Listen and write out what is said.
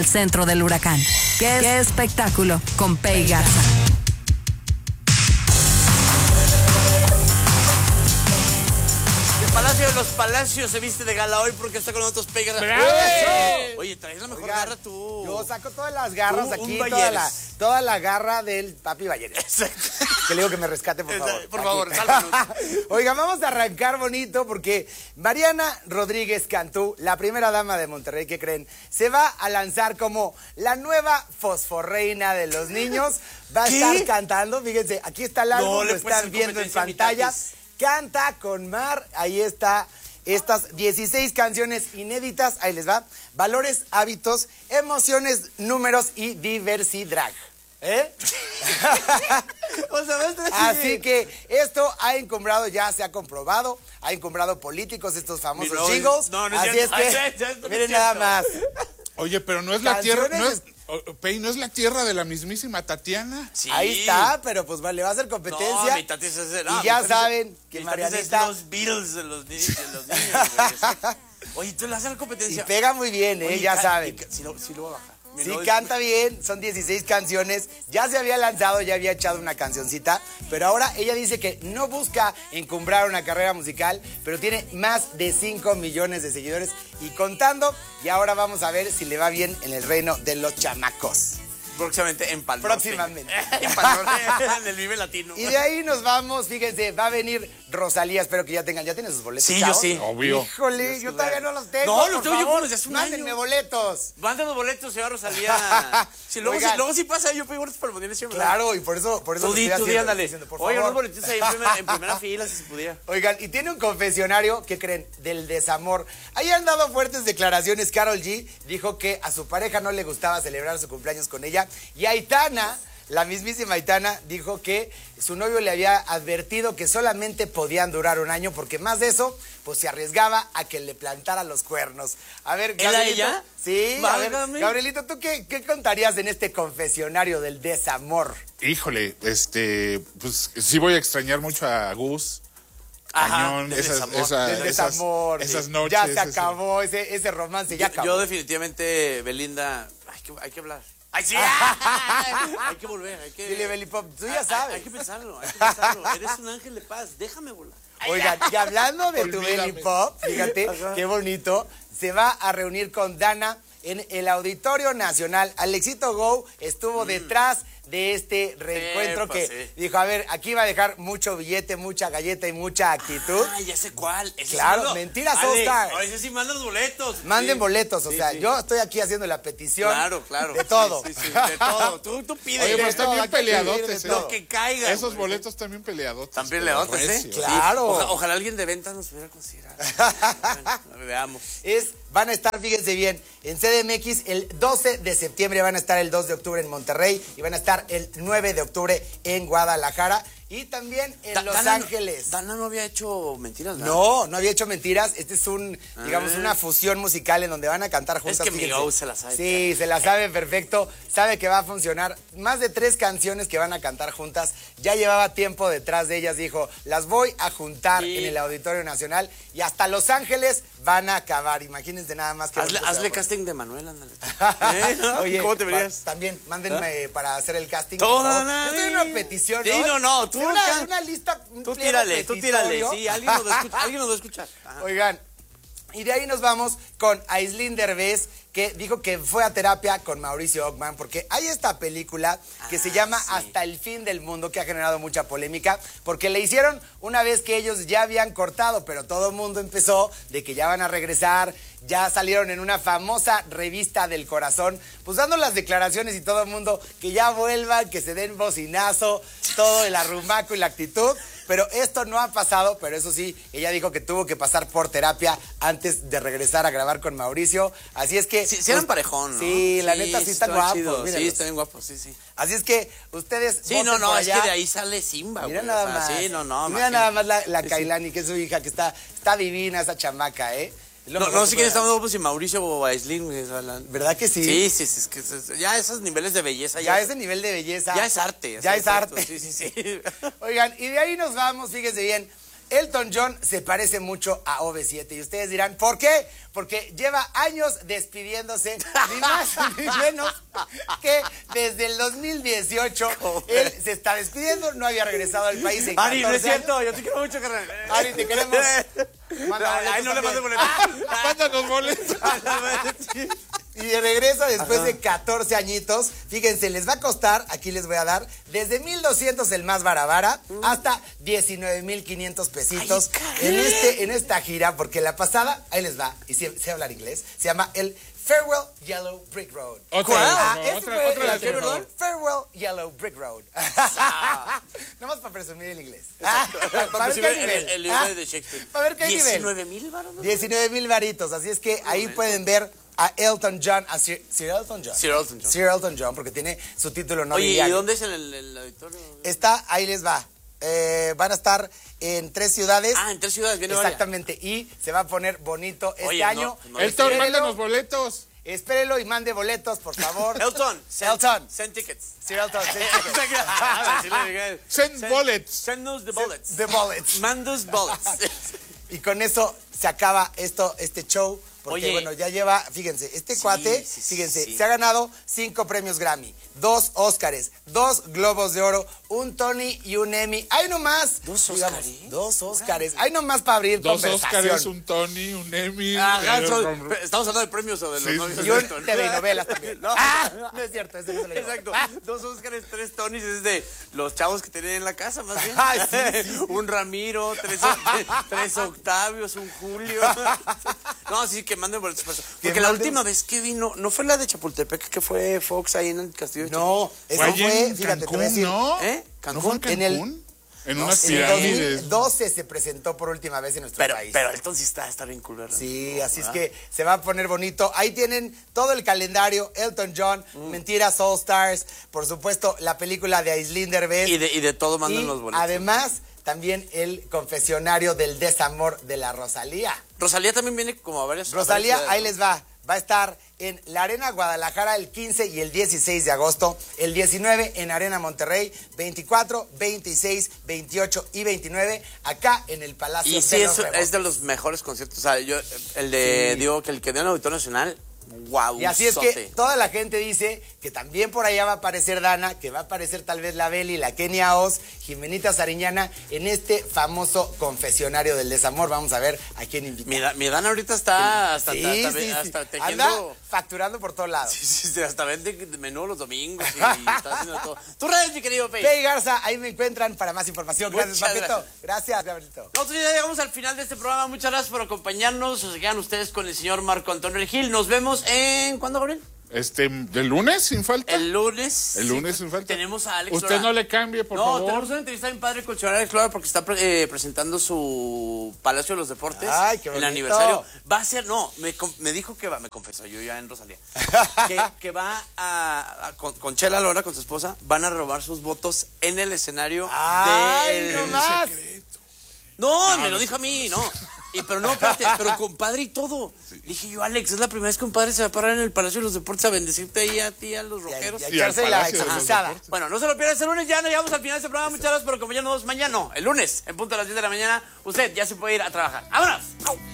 El centro del huracán. ¡Qué espectáculo! Con Pei Garza. Palacio de los Palacios se viste de gala hoy porque está con nosotros Pei Garza. Oye, traes la mejor garra tú. Yo saco todas las garras Tú, aquí, un toda la garra del papi Balleres. Exacto. Que le digo que me rescate, por favor. Por favor, sálvanos. Oigan, vamos a arrancar bonito porque Mariana Rodríguez Cantú, la primera dama de Monterrey, ¿qué creen? Se va a lanzar como la nueva fosforreina de los niños. Va a estar cantando, fíjense, aquí está el álbum, lo están viendo en pantalla. Canta con Mar, ahí está, estas 16 canciones inéditas, ahí les va. Valores, hábitos, emociones, números y diversidad. ¿Eh? O sea, así que esto ha encumbrado, ya se ha comprobado, ha encumbrado políticos, estos famosos jingles. Así es que, miren nada más. Oye, pero no es la tierra, Pei, ¿no es la tierra de la mismísima Tatiana? Sí. Ahí está, pero pues vale, va a hacer competencia. No, mi Tati es y ya saben que Marianita... los Beatles de los niños. Oye, tú le haces la competencia. Y pega muy bien, Oye, ya saben. Sí lo voy a bajar. Sí, canta bien, son 16 canciones, ya se había lanzado, ya había echado una cancioncita, pero ahora ella dice que no busca encumbrar una carrera musical, pero tiene más de 5 millones de seguidores y contando, y ahora vamos a ver si le va bien en el reino de los chamacos. Próximamente en Pal Norte. Próximamente. En Pal Norte, en el Vive Latino. Y de ahí nos vamos, fíjense, va a venir Rosalía, espero que ya tengan, ¿ya tienen sus boletos? Sí, chavos? yo sí. Obvio. Híjole, yo todavía no los tengo. No, los tengo yo desde hace un mándenme año. boletos. Mándanos boletos, señora Rosalía. Luego sí pasa, yo pido boletos para el Mundial siempre. Claro, y por eso Tú di, ándale. Por Oigan, favor. unos boletitos ahí en primera fila, si se pudiera. Oigan, y tiene un confesionario, ¿qué creen? Del desamor. Ahí han dado fuertes declaraciones. Karol G dijo que a su pareja no le gustaba celebrar su cumpleaños con ella. Y Aitana, la mismísima Aitana, dijo que su novio le había advertido que solamente podían durar un año, porque más de eso, pues se arriesgaba a que le plantara los cuernos. A ver, Gabrielito. ¿Ella? Sí, Válgame. a ver, Gabrielito, ¿tú qué contarías en este confesionario del desamor? Híjole, pues sí voy a extrañar mucho a Gus. Cañón, del desamor. Esas noches. Ya se acabó ese romance, ya acabó. Yo definitivamente, Belinda, hay que hablar. ¡Ay, sí! Hay que volver, Dile, Beli Pop, tú ya sabes. Hay que pensarlo. Eres un ángel de paz, déjame volar. Oigan, y hablando de tu Olvídame. Beli Pop, fíjate, qué bonito, se va a reunir con Dana en el Auditorio Nacional. Alexito Go estuvo detrás de este reencuentro dijo, a ver, aquí va a dejar mucho billete, mucha galleta y mucha actitud. Ah, ya sé cuál. Ese Claro, mentiras, Oscar. Ese sí, manda los boletos. Manden boletos, o sea, yo estoy aquí haciendo la petición. Claro. De todo. Sí, de todo. Tú pides. Oye, pero están bien peleadotes, peleadotes. Lo que caiga. Esos boletos también peleadotes. Están peleadotes, ¿eh? Recio. Claro. Ojalá alguien de ventas nos hubiera considerado. Bueno, veamos. Van a estar, fíjense bien, en CDMX el 12 de septiembre, van a estar el 2 de octubre en Monterrey y van a estar el 9 de octubre en Guadalajara y también en Los Ángeles. Dana no había hecho mentiras, ¿verdad? No había hecho mentiras. Este es digamos, una fusión musical en donde van a cantar juntas. Es que fíjense. Miguel se la sabe. Sí, se la sabe perfecto. Sabe que va a funcionar. Más de 3 canciones que van a cantar juntas. Ya llevaba tiempo detrás de ellas. Dijo, las voy a juntar en el Auditorio Nacional y hasta Los Ángeles van a acabar. Imagínense nada más que... Hazle casting de Manuel, ándale. Oye, ¿cómo te verías? También, mándenme para hacer el casting. Toda Yo tengo una petición, Sí, no, tú una lista. Tú tírale. Sí, alguien nos va a escuchar. Ajá. Oigan, y de ahí nos vamos con Aislinn Derbez, que dijo que fue a terapia con Mauricio Ockman, porque hay esta película que se llama Hasta el fin del mundo, que ha generado mucha polémica, porque le hicieron una vez que ellos ya habían cortado, pero todo el mundo empezó de que ya van a regresar, ya salieron en una famosa revista del corazón, pues dando las declaraciones y todo el mundo que ya vuelvan, que se den bocinazo, todo el arrumaco y la actitud. Pero esto no ha pasado, pero eso sí, ella dijo que tuvo que pasar por terapia antes de regresar a grabar con Mauricio. Así es que... Sí, eran parejón, ¿no? Sí, la neta sí están guapos. Mírenlos. Sí, están bien guapos, sí. Así es que ustedes... Sí, voten por es que allá. de ahí sale Simba, güey. Mira nada más. Sí, Mira nada más la Kailani, que es su hija, que está divina esa chamaca, ¿eh? No sé quién está más guapo, si Mauricio o Aislinn. ¿Verdad que sí? Sí, es que ya esos niveles de belleza. Ya ese nivel de belleza. Ya es arte. Ya es arte. Sí. Oigan, y de ahí nos vamos, fíjense bien. Elton John se parece mucho a OV7 y ustedes dirán, ¿por qué? Porque lleva años despidiéndose, ni más ni menos que desde el 2018 él se está despidiendo, no había regresado al país en 14 Ari, no es cierto, años. yo te quiero mucho, carnal. Ari, te queremos. Ay, no le mande boletos. Mándanos boletos. Y regresa después de 14 añitos. Fíjense, les va a costar, aquí les voy a dar, desde 1,200 el más barabara hasta 19,500 pesitos en esta gira, porque la pasada, ahí les va, y sé hablar inglés, se llama el Farewell Yellow Brick Road. Otra la de favor. Farewell Yellow Brick Road. Nomás para presumir el inglés. Para ver qué hay nivel. el libro de Shakespeare. Para ver qué hay nivel. 19,000 varos. 19,000 varitos, así es que ahí pueden ver a Elton John, a Sir Elton John. Sir Elton John. Sir Elton John, porque tiene su título Oye, nobiliario. ¿y dónde es el auditorio? Está, ahí les va. Van a estar en 3 ciudades. Ah, en 3 ciudades, viene varias. Exactamente, y se va a poner bonito este Oye, año. Elton, mándanos boletos. Espérelo y mande boletos, por favor. Elton. Elton. Send tickets. Sir Elton, send tickets. Send bullets. Send us the bullets. The bullets. Mandos bullets. Y con eso se acaba este show. Porque, Oye. bueno, ya lleva, fíjense, este cuate, fíjense, sí. se ha ganado 5 premios Grammy, 2 Óscares, 2 Globos de Oro, un Tony y un Emmy. ¡Ay, no más! ¿Dos Digamos, Óscares? 2 Óscares. ¡Ay, no más para abrir 2 conversación! Óscares, un Tony, un Emmy. Ajá, estamos hablando de premios o de los Sí, novios sí, Y de un Elton. TV y novelas también. No. No es cierto, ese no se lo digo. Exacto. 2 Óscares, 3 Tonys, es de los chavos que tienen en la casa, más bien. Ay, sí. Un Ramiro, 3 Octavios, un Julio. No, sí, que manden boletos. Porque la manden- última vez que vino, no fue la de Chapultepec, que fue Fox ahí en el castillo de No, eso Fue allí fue, en fíjate, te voy a Cancún, decir. ¿no? ¿Eh? ¿No fue en En el- Cancún? En unas En el pirámides. 2012 se presentó por última vez en nuestro país. Pero Elton sí está bien cool, ¿verdad? Sí, así es que se va a poner bonito. Ahí tienen todo el calendario, Elton John, Mentiras All Stars, por supuesto, la película de Aislinn Derbez. Y de todo mandan Y los boletos. además, también el confesionario del desamor de la Rosalía. Rosalía también viene como a varias. Rosalía, a varias ahí ciudades, les va. Va a estar en la Arena Guadalajara el 15 y el 16 de agosto. El 19 en Arena Monterrey. 24, 26, 28 y 29 acá en el ¿no? Palacio Y sí, de los es Rebotes. de los mejores conciertos. O sea, yo, digo que el que dio en el Auditorio Nacional, wow. Y así es que toda la gente dice que también por allá va a aparecer Dana, que va a aparecer tal vez la Beli, la Kenia Oz, Jimenita Sariñana, en este famoso confesionario del desamor. Vamos a ver a quién invita. Mi Dan ahorita está hasta tejiendo. Anda facturando por todos lados. Sí, hasta vende menú los domingos y está haciendo todo. Tus redes, mi querido Pei. Pei Garza, ahí me encuentran para más información. Gracias, Muchas Paquito. Gracias, Gabrielito. Nosotros ya llegamos al final de este programa. Muchas gracias por acompañarnos. Se quedan ustedes con el señor Marco Antonio Gil. Nos vemos en... ¿Cuándo, Gabriel? ¿El lunes sin falta? El lunes. El lunes sin falta. Tenemos a Alex Usted Lora. no le cambie, por No, favor. tenemos una entrevista bien padre con el señor Alex Lora porque está presentando su Palacio de los Deportes. Ay, qué el bonito. aniversario. Va a ser, no, me dijo que va, me confesó, yo ya en Rosalía, que va con Chela Lora, con su esposa, van a robar sus votos en el escenario ¡Ay, no más! No, me lo dijo a mí, no. Pero no, espérate, pero compadre y todo. Dije yo, Alex, es la primera vez que un padre se va a parar en el Palacio de los Deportes a bendecirte ahí a ti, a los rojeros. Y a Y al echarse la Palacio de los exorcizada. Deportes. Bueno, no se lo pierdan, el lunes ya llegamos al final de este programa. Muchas gracias por acompañarnos mañana, no, el lunes, en punto a las 10 de la mañana. Usted ya se puede ir a trabajar. ¡Vámonos!